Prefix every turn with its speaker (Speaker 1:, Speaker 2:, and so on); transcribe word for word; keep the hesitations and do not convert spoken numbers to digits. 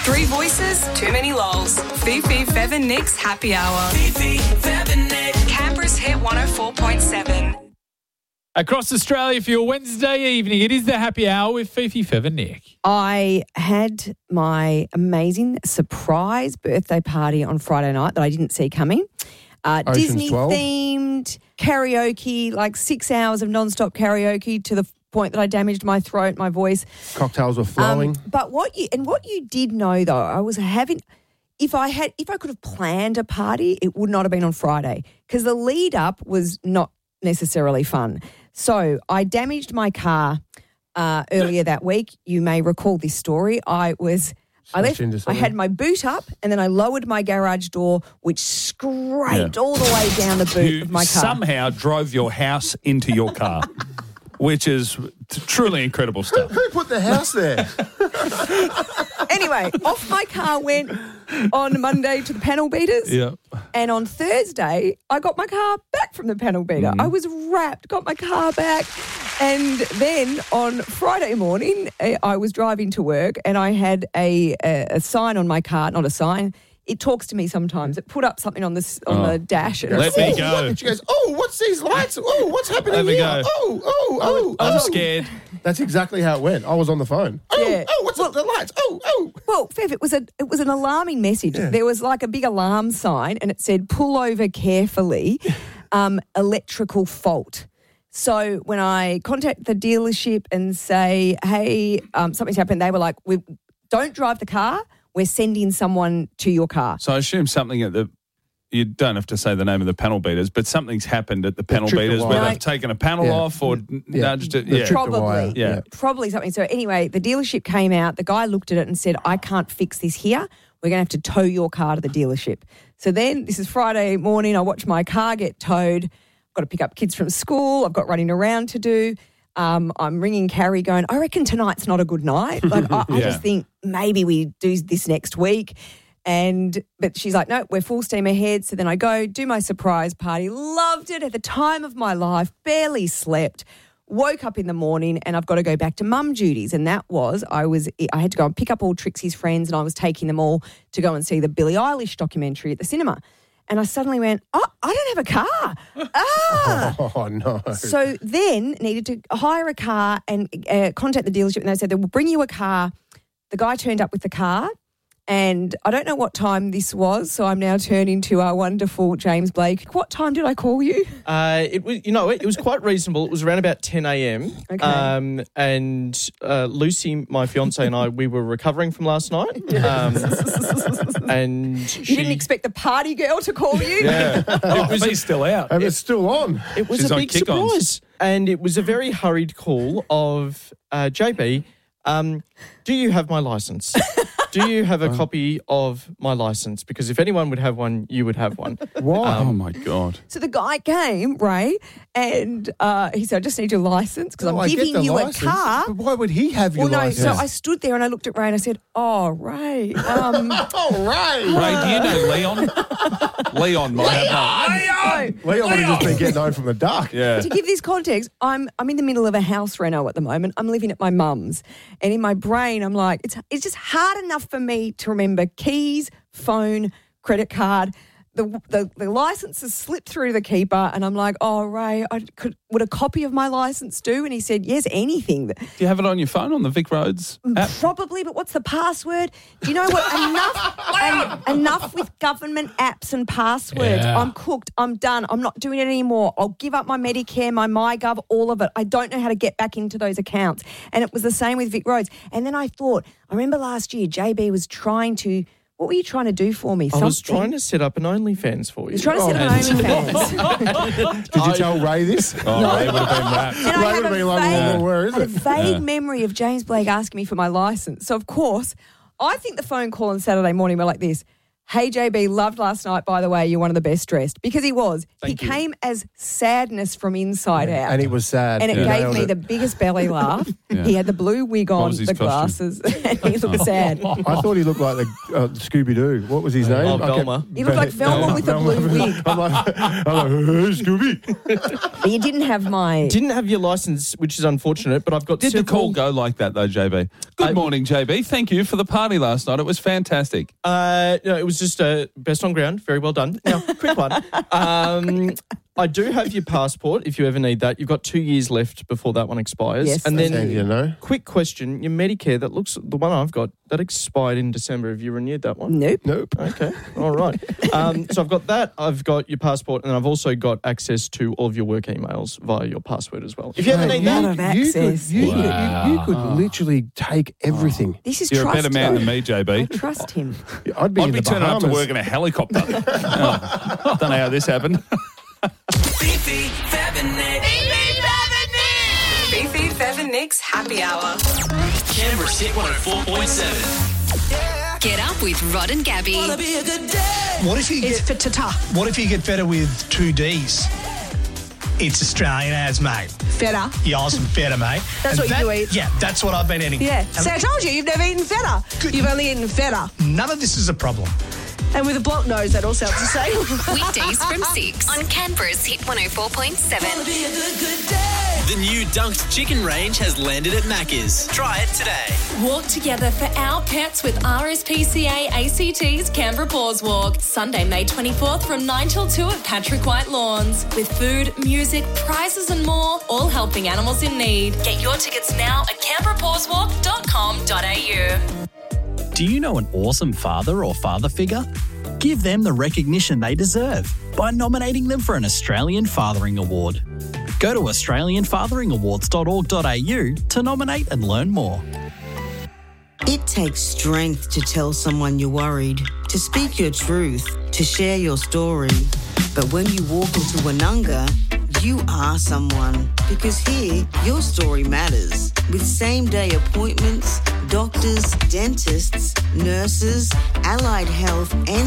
Speaker 1: Three voices, too many lols. Fifi, Fev and Nick's Happy Hour. Fifi, Fev and Nick. Canberra's Hit one oh four point seven.
Speaker 2: Across Australia for your Wednesday evening, it is the Happy Hour with Fifi, Fev and Nick.
Speaker 3: I had my amazing surprise birthday party on Friday night that I didn't see coming. Uh, Disney-themed karaoke, like six hours of non-stop karaoke to the point that I damaged my throat, my voice.
Speaker 4: Cocktails were flowing.
Speaker 3: Um, but what you and what you did know though, I was having. If I had, if I could have planned a party, it would not have been on Friday because the lead up was not necessarily fun. So I damaged my car uh, earlier that week. You may recall this story. I was. I left, I had my boot up and then I lowered my garage door, which scraped yeah. all the way down the boot
Speaker 5: you
Speaker 3: of my car.
Speaker 5: Somehow drove your house into your car, which is t- truly incredible stuff.
Speaker 4: Who put the house there?
Speaker 3: Anyway, off my car went on Monday to the panel beaters.
Speaker 5: Yeah.
Speaker 3: And on Thursday, I got my car back from the panel beater. Mm-hmm. I was wrapped, got my car back. And then on Friday morning, I was driving to work and I had a, a, a sign on my car, not a sign. It talks to me sometimes. It put up something on the, on
Speaker 5: oh.
Speaker 3: the dash. And
Speaker 5: Let me go.
Speaker 4: What? She goes, oh, what's these lights? Oh, what's happening
Speaker 5: Let me
Speaker 4: here?
Speaker 5: go.
Speaker 4: Oh, oh, oh.
Speaker 5: I'm
Speaker 4: oh.
Speaker 5: scared.
Speaker 4: That's exactly how it went. I was on the phone. Oh,
Speaker 3: yeah.
Speaker 4: oh, what's well, up, the lights? Oh, oh.
Speaker 3: Well, Fev, it was a it was an alarming message. Yeah. There was like a big alarm sign and it said, pull over carefully, um, electrical fault. So when I contact the dealership and say, hey, um, something's happened, they were like, we don't drive the car. We're sending someone to your car.
Speaker 5: So I assume something at the, you don't have to say the name of the panel beaters, but something's happened at the panel beaters where
Speaker 3: no.
Speaker 5: they've taken a panel
Speaker 4: yeah.
Speaker 5: off or
Speaker 4: yeah.
Speaker 5: nudged it.
Speaker 4: Yeah.
Speaker 5: Yeah.
Speaker 3: Probably.
Speaker 5: Yeah.
Speaker 3: yeah. Probably something. So anyway, the dealership came out. The guy looked at it and said, I can't fix this here. We're going to have to tow your car to the dealership. So then this is Friday morning. I watch my car get towed. I've got to pick up kids from school. I've got running around to do. Um, I'm ringing Carrie going, I reckon tonight's not a good night. Like I, I
Speaker 5: yeah.
Speaker 3: just think maybe we do this next week. And but she's like, no, we're full steam ahead. So then I go do my surprise party. Loved it at the time of my life. Barely slept. Woke up in the morning and I've got to go back to mum duties. And that was I was I had to go and pick up all Trixie's friends and I was taking them all to go and see the Billie Eilish documentary at the cinema. And I suddenly went, oh, I don't have a car. Ah.
Speaker 4: Oh, no.
Speaker 3: So then needed to hire a car and uh, contact the dealership. And they said, they will bring you a car. The guy turned up with the car. And I don't know what time this was, so I'm now turning to our wonderful James Blake. What time did I call you?
Speaker 6: Uh, it was, you know, it was quite reasonable. It was around about ten a.m.
Speaker 3: Okay.
Speaker 6: Um, and uh, Lucy, my fiance, and I, we were recovering from last night. Um, and
Speaker 3: you
Speaker 6: she,
Speaker 3: didn't expect the party girl to call you?
Speaker 5: Yeah. It was he's still out.
Speaker 4: And it's still on.
Speaker 6: It was
Speaker 5: She's
Speaker 6: a
Speaker 5: on
Speaker 6: big
Speaker 5: kick-ons.
Speaker 6: surprise. And it was a very hurried call of, uh, J B, um, do you have my licence? Do you have a copy of my licence? Because if anyone would have one, you would have one.
Speaker 4: Why?
Speaker 5: Oh, my God.
Speaker 3: So the guy came, Ray, and uh, he said, I just need your licence because
Speaker 4: Oh,
Speaker 3: I'm
Speaker 4: I get
Speaker 3: giving
Speaker 4: the
Speaker 3: you
Speaker 4: license,
Speaker 3: a car.
Speaker 4: But why would he have your
Speaker 3: Well, no,
Speaker 4: license?
Speaker 3: so I stood there and I looked at Ray and I said, oh, Ray. Um,
Speaker 4: oh, right.
Speaker 5: Ray, do you know Leon? Leon might have
Speaker 3: Leon!
Speaker 4: Leon would have just been getting home from the dark.
Speaker 5: Yeah.
Speaker 3: To give this context, I'm I'm in the middle of a house reno at the moment. I'm living at my mum's. And in my brain, I'm like, it's it's just hard enough for me to remember keys, phone, credit card. The the, the licenses slipped through the keeper and I'm like, oh, Ray, I could would a copy of my license do? And he said, yes, anything.
Speaker 5: Do you have it on your phone on the Vic Roads app?
Speaker 3: Probably, but what's the password? Do you know what? Enough, en- enough with government apps and passwords.
Speaker 2: Yeah.
Speaker 3: I'm cooked. I'm done. I'm not doing it anymore. I'll give up my Medicare, my MyGov, all of it. I don't know how to get back into those accounts. And it was the same with Vic Roads. And then I thought, I remember last year, J B was trying to, what were you trying to do for me?
Speaker 6: I
Speaker 3: Something.
Speaker 6: was trying to set up an OnlyFans for you.
Speaker 3: He was trying to set up an OnlyFans.
Speaker 4: Did you tell Ray this?
Speaker 5: Oh,
Speaker 3: No.
Speaker 5: they would have been wrapped.
Speaker 3: And I
Speaker 4: Ray
Speaker 3: have
Speaker 4: would have
Speaker 3: a
Speaker 4: been like,
Speaker 3: vague-
Speaker 4: well, where is
Speaker 3: I had
Speaker 4: it?
Speaker 3: a vague
Speaker 5: Yeah.
Speaker 3: memory of James Blake asking me for my license. So, of course, I think the phone call on Saturday morning were like this. Hey, J B, loved last night, by the way. You're one of the best dressed. Because he was.
Speaker 6: Thank
Speaker 3: he
Speaker 6: you.
Speaker 3: came as sadness from inside out.
Speaker 4: And it was sad.
Speaker 3: And it
Speaker 4: Yeah.
Speaker 3: gave
Speaker 4: Nailed
Speaker 3: me
Speaker 4: it.
Speaker 3: the biggest belly laugh.
Speaker 5: Yeah.
Speaker 3: He had the blue wig on,
Speaker 5: was his
Speaker 3: the
Speaker 5: costume?
Speaker 3: glasses, and he looked sad.
Speaker 4: I thought he looked like the uh, Scooby-Doo. What was his name?
Speaker 6: Oh,
Speaker 4: I kept-
Speaker 6: Velma.
Speaker 3: He looked like Velma with a blue wig.
Speaker 4: I'm like, I'm like hey, Scooby.
Speaker 3: But you didn't have my...
Speaker 6: Didn't have your license, which is unfortunate, but I've got
Speaker 5: Did the
Speaker 6: several-
Speaker 5: call go like that, though, J B? Good
Speaker 6: I-
Speaker 5: morning, J B. Thank you for the party last night. It was fantastic.
Speaker 6: Uh, no, it was just uh, best on ground. Very well done. Now, quick one. Um, I do have your passport if you ever need that. You've got two years left before that one expires.
Speaker 3: Yes,
Speaker 6: and
Speaker 3: that's
Speaker 6: then,
Speaker 4: And you know,
Speaker 6: quick question: your Medicare that looks the one I've got that expired in December. Have you renewed that one?
Speaker 3: Nope.
Speaker 4: nope.
Speaker 6: Okay, all right. Um, so I've got that. I've got your passport, and I've also got access to all of your work emails via your password as well. If you ever
Speaker 4: Mate,
Speaker 6: need that,
Speaker 3: of
Speaker 4: you
Speaker 3: access.
Speaker 4: could, you, could,
Speaker 2: Wow.
Speaker 4: you, you could literally take everything.
Speaker 3: This is
Speaker 5: You're
Speaker 3: trust.
Speaker 5: a better man
Speaker 3: though.
Speaker 5: than me, J B.
Speaker 3: I trust him.
Speaker 4: I'd be
Speaker 5: I'd
Speaker 4: in
Speaker 5: be
Speaker 4: the
Speaker 5: turning up
Speaker 4: Bahamas.
Speaker 5: to work in a helicopter. Oh, don't know how this happened.
Speaker 1: Fifi, Fev and Nick. Fifi, Fev and Nick's Happy Hour.
Speaker 7: Canberra's Hit one oh four point seven.
Speaker 8: Get up with Rod and Gabby.
Speaker 9: What if you
Speaker 10: It's
Speaker 9: get
Speaker 10: feta.
Speaker 9: What if you get better with two D's? It's Australian as, mate.
Speaker 10: Feta.
Speaker 9: Yeah, awesome feta, mate.
Speaker 10: That's what
Speaker 9: that-
Speaker 10: you eat.
Speaker 9: Yeah, that's what I've been eating.
Speaker 10: Yeah.
Speaker 9: And
Speaker 10: So I told you, you've never eaten feta.
Speaker 9: Good.
Speaker 10: You've only eaten feta.
Speaker 9: none of this is a problem.
Speaker 10: And with a block nose, that all sounds the same.
Speaker 8: Weekdays from six on Canberra's Hit one oh four point seven.
Speaker 7: The new Dunked Chicken Range has landed at Macca's. Try it today.
Speaker 11: Walk together for our pets with R S P C A A C T's Canberra Paws Walk. Sunday, May twenty-fourth from nine till two at Patrick White Lawns. With food, music, prizes and more, all helping animals in need. Get your tickets now at canberra paws walk dot com dot a u.
Speaker 12: Do you know an awesome father or father figure? Give them the recognition they deserve by nominating them for an Australian Fathering Award. Go to australian fathering awards dot org dot a u to nominate and learn more.
Speaker 13: It takes strength to tell someone you're worried, to speak your truth, to share your story. But when you walk into Woononga, you are someone. Because here, your story matters. With same-day appointments, doctors, dentists, nurses, allied health and